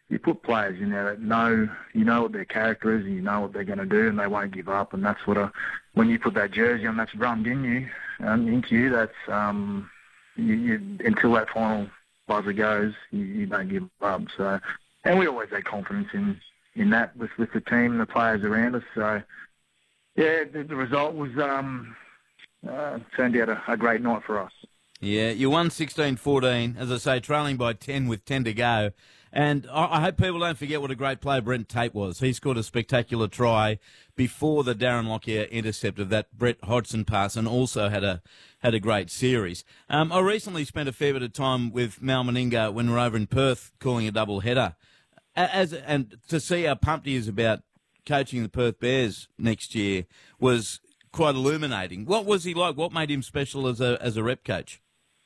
you put players in there that you know what their character is, and you know what they're going to do, and they won't give up. And that's what when you put that jersey on, that's drummed into you. That's until that final buzzer goes, you don't give up. So, and we always had confidence in that with the team and the players around us. So, yeah, the result was turned out a great night for us. Yeah, you won 16-14, as I say, trailing by 10 with 10 to go. And I hope people don't forget what a great player Brent Tate was. He scored a spectacular try before the Darren Lockyer intercept of that Brett Hodgson pass, and also had a great series. I recently spent a fair bit of time with Mal Meninga when we were over in Perth calling a double header. And to see how pumped he is about coaching the Perth Bears next year was quite illuminating. What was he like? What made him special as a rep coach?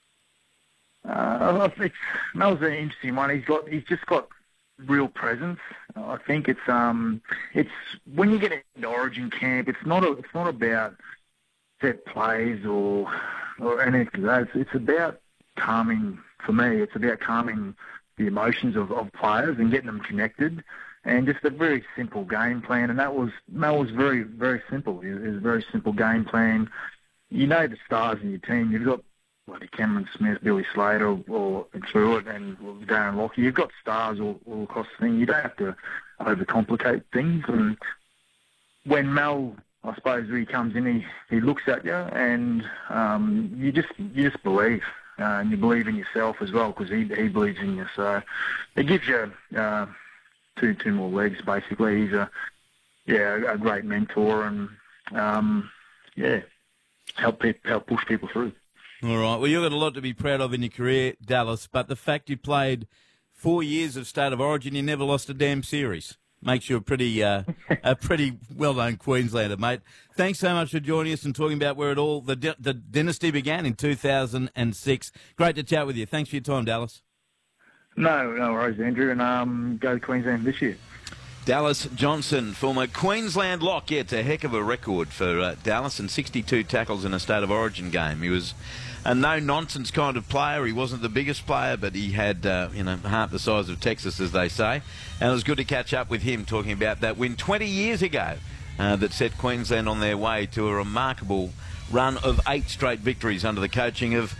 I think Mel's an interesting one. He's just got real presence. I think it's when you get into Origin camp, it's not about set plays or anything like that. It's about calming. For me, it's about calming the emotions of players and getting them connected, and just a very simple game plan. And Mel was very, very simple. It was a very simple game plan. You know the stars in your team. You've got Cameron Smith, Billy Slater, or Truitt, and Darren Lockyer. You've got stars all across the thing. You don't have to overcomplicate things. And when Mel, I suppose, when he comes in, he looks at you, and you just believe, and you believe in yourself as well, because he believes in you. So it gives you two more legs, basically. He's a great mentor, and help push people through. All right. Well, you've got a lot to be proud of in your career, Dallas, but the fact you played 4 years of State of Origin, you never lost a damn series, makes you a pretty well-known Queenslander, mate. Thanks so much for joining us and talking about where the dynasty began in 2006. Great to chat with you. Thanks for your time, Dallas. No worries, Andrew, and go to Queensland this year. Dallas Johnson, former Queensland lock. Yeah, it's a heck of a record for Dallas, and 62 tackles in a State of Origin game. He was a no-nonsense kind of player. He wasn't the biggest player, but he had, heart the size of Texas, as they say. And it was good to catch up with him, talking about that win 20 years ago that set Queensland on their way to a remarkable run of 8 straight victories under the coaching of